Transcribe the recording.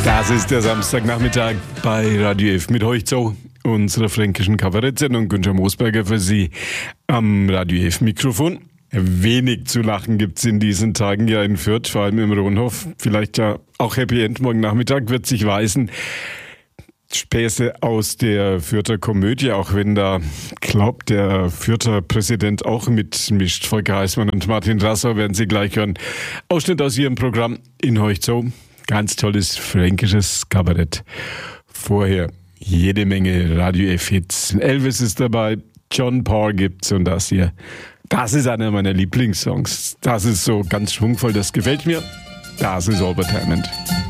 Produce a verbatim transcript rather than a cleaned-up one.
Das ist der Samstagnachmittag bei Radio F mit Heuchzow, unserer fränkischen Kabarettsendung. Günther Moosberger für Sie am Radio F Mikrofon. Wenig zu lachen gibt's in diesen Tagen ja in Fürth, vor allem im Rohnhof. Vielleicht ja auch Happy End morgen Nachmittag wird sich weisen. Späße aus der Fürther Komödie, auch wenn da, glaubt der Fürther Präsident auch mitmischt. Volker Heißmann und Martin Rassau werden Sie gleich hören. Ausschnitt aus Ihrem Programm in Heuchzow. Ganz tolles fränkisches Kabarett. Vorher jede Menge Radio F-Hits. Elvis ist dabei, John Paul gibt's und das hier. Das ist einer meiner Lieblingssongs. Das ist so ganz schwungvoll, das gefällt mir. Das ist Albert Hammond.